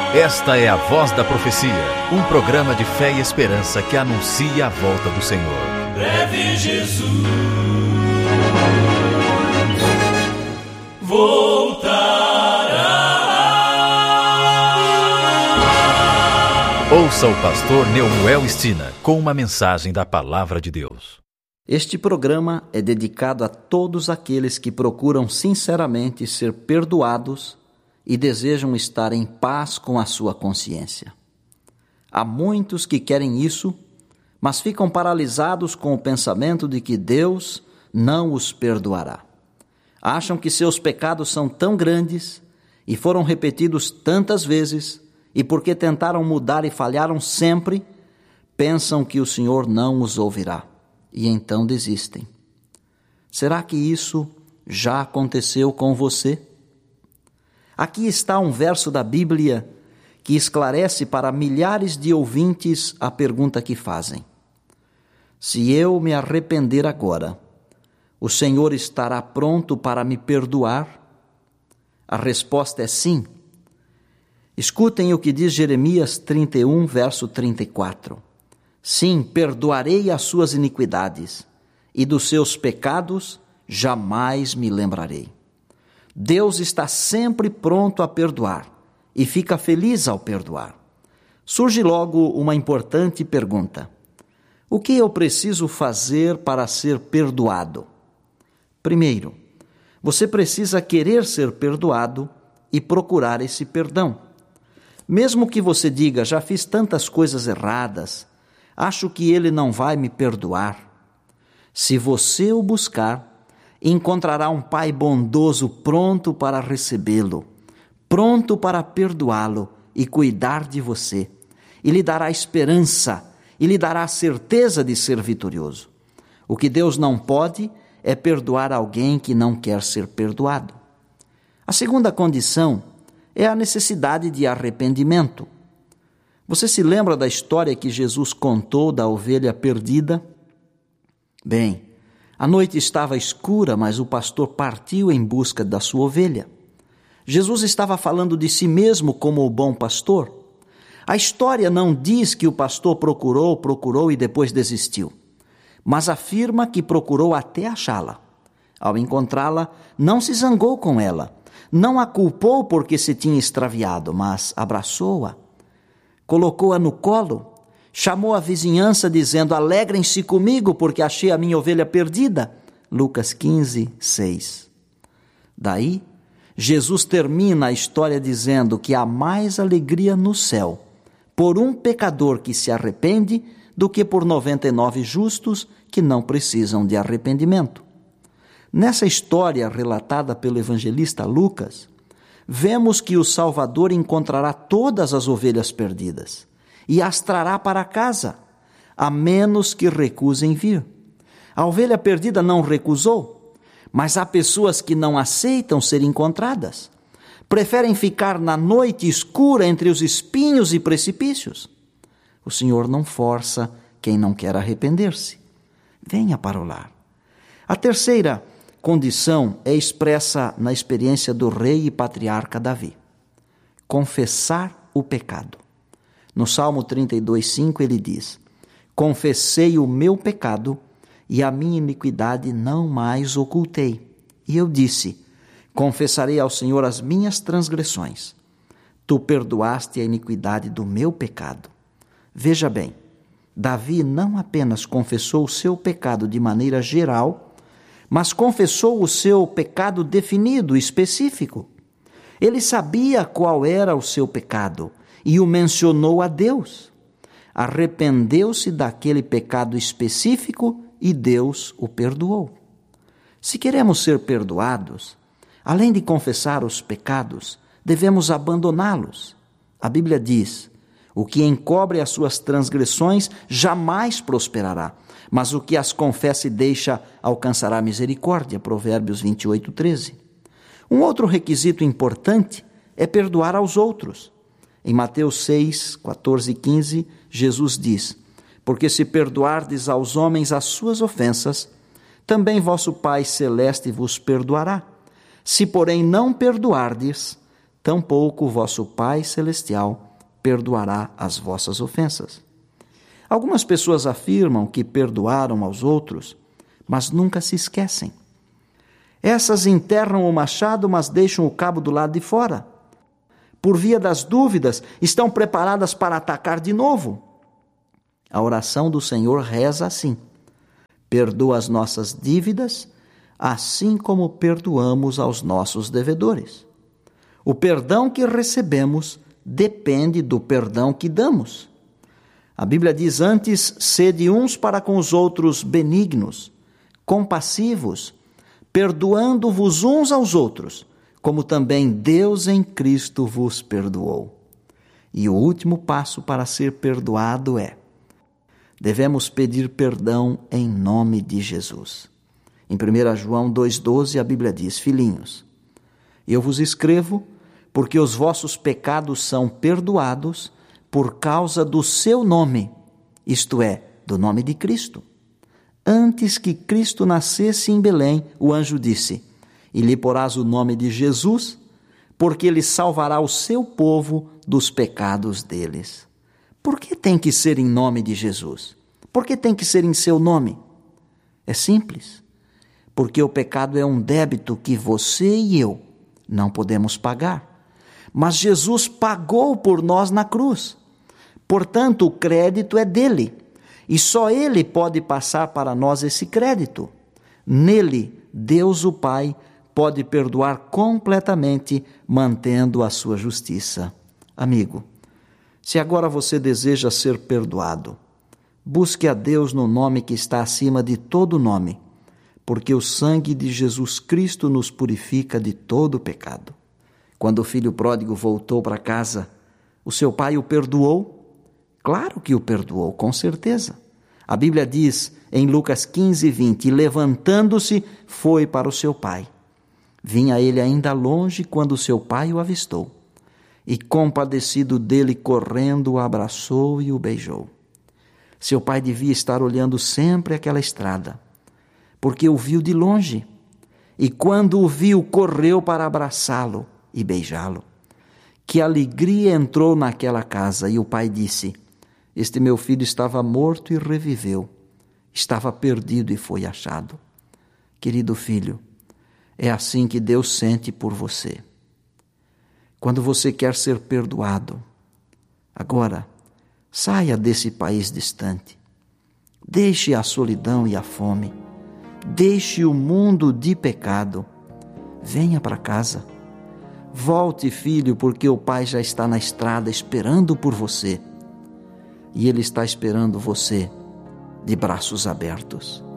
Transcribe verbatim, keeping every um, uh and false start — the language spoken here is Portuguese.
Esta é a Voz da Profecia, um programa de fé e esperança que anuncia a volta do Senhor. Breve Jesus voltará. Ouça o pastor Neumuel Stina com uma mensagem da Palavra de Deus. Este programa é dedicado a todos aqueles que procuram sinceramente ser perdoados e desejam estar em paz com a sua consciência. Há muitos que querem isso, mas ficam paralisados com o pensamento de que Deus não os perdoará. Acham que seus pecados são tão grandes e foram repetidos tantas vezes, e porque tentaram mudar e falharam sempre, pensam que o Senhor não os ouvirá, e então desistem. Será que isso já aconteceu com você? Aqui está um verso da Bíblia que esclarece para milhares de ouvintes a pergunta que fazem. Se eu me arrepender agora, o Senhor estará pronto para me perdoar? A resposta é sim. Escutem o que diz Jeremias trinta e um, verso trinta e quatro. Sim, perdoarei as suas iniquidades, e dos seus pecados jamais me lembrarei. Deus está sempre pronto a perdoar e fica feliz ao perdoar. Surge logo uma importante pergunta: o que eu preciso fazer para ser perdoado? Primeiro, você precisa querer ser perdoado e procurar esse perdão. Mesmo que você diga, já fiz tantas coisas erradas, acho que Ele não vai me perdoar. Se você o buscar, encontrará um Pai bondoso pronto para recebê-lo, pronto para perdoá-lo e cuidar de você. E lhe dará esperança, e lhe dará a certeza de ser vitorioso. O que Deus não pode é perdoar alguém que não quer ser perdoado. A segunda condição é a necessidade de arrependimento. Você se lembra da história que Jesus contou da ovelha perdida? Bem, a noite estava escura, mas o pastor partiu em busca da sua ovelha. Jesus estava falando de si mesmo como o bom pastor. A história não diz que o pastor procurou, procurou e depois desistiu, mas afirma que procurou até achá-la. Ao encontrá-la, não se zangou com ela, não a culpou porque se tinha extraviado, mas abraçou-a, colocou-a no colo, chamou a vizinhança dizendo: alegrem-se comigo porque achei a minha ovelha perdida. Lucas quinze, seis. Daí, Jesus termina a história dizendo que há mais alegria no céu por um pecador que se arrepende do que por noventa e nove justos que não precisam de arrependimento. Nessa história relatada pelo evangelista Lucas, vemos que o Salvador encontrará todas as ovelhas perdidas e as trará para casa, a menos que recusem vir. A ovelha perdida não recusou, mas há pessoas que não aceitam ser encontradas. Preferem ficar na noite escura entre os espinhos e precipícios. O Senhor não força quem não quer arrepender-se. Venha para o lar. A terceira condição é expressa na experiência do rei e patriarca Davi: confessar o pecado. No Salmo trinta e dois, cinco, ele diz: confessei o meu pecado e a minha iniquidade não mais ocultei. E eu disse: confessarei ao Senhor as minhas transgressões. Tu perdoaste a iniquidade do meu pecado. Veja bem, Davi não apenas confessou o seu pecado de maneira geral, mas confessou o seu pecado definido, específico. Ele sabia qual era o seu pecado e o mencionou a Deus. Arrependeu-se daquele pecado específico e Deus o perdoou. Se queremos ser perdoados, além de confessar os pecados, devemos abandoná-los. A Bíblia diz: o que encobre as suas transgressões jamais prosperará, mas o que as confessa e deixa alcançará misericórdia. Provérbios vinte e oito, treze. Um outro requisito importante é perdoar aos outros. Em Mateus seis, quatorze e quinze, Jesus diz: porque se perdoardes aos homens as suas ofensas, também vosso Pai Celeste vos perdoará. Se, porém, não perdoardes, tampouco o vosso Pai Celestial perdoará as vossas ofensas. Algumas pessoas afirmam que perdoaram aos outros, mas nunca se esquecem. Essas enterram o machado, mas deixam o cabo do lado de fora. Por via das dúvidas, estão preparadas para atacar de novo. A oração do Senhor reza assim: perdoa as nossas dívidas, assim como perdoamos aos nossos devedores. O perdão que recebemos depende do perdão que damos. A Bíblia diz: antes, sede uns para com os outros benignos, compassivos, perdoando-vos uns aos outros, como também Deus em Cristo vos perdoou. E o último passo para ser perdoado é: devemos pedir perdão em nome de Jesus. Em primeiro João dois doze, a Bíblia diz: filhinhos, eu vos escrevo porque os vossos pecados são perdoados por causa do seu nome, isto é, do nome de Cristo. Antes que Cristo nascesse em Belém, o anjo disse: e lhe porás o nome de Jesus, porque ele salvará o seu povo dos pecados deles. Por que tem que ser em nome de Jesus? Por que tem que ser em seu nome? É simples. Porque o pecado é um débito que você e eu não podemos pagar. Mas Jesus pagou por nós na cruz. Portanto, o crédito é dele. E só ele pode passar para nós esse crédito. Nele, Deus o Pai pode perdoar completamente, mantendo a sua justiça. Amigo, se agora você deseja ser perdoado, busque a Deus no nome que está acima de todo nome, porque o sangue de Jesus Cristo nos purifica de todo pecado. Quando o filho pródigo voltou para casa, o seu pai o perdoou? Claro que o perdoou, com certeza. A Bíblia diz em Lucas quinze, vinte, e levantando-se, foi para o seu pai. Vinha ele ainda longe quando seu pai o avistou, e compadecido dele, correndo, o abraçou e o beijou. Seu pai devia estar olhando sempre aquela estrada, porque o viu de longe, e quando o viu, correu para abraçá-lo e beijá-lo. Que alegria entrou naquela casa, e o pai disse: este meu filho estava morto e reviveu, estava perdido e foi achado. Querido filho, é assim que Deus sente por você. Quando você quer ser perdoado, agora, saia desse país distante. Deixe a solidão e a fome. Deixe o mundo de pecado. Venha para casa. Volte, filho, porque o pai já está na estrada esperando por você. E ele está esperando você de braços abertos.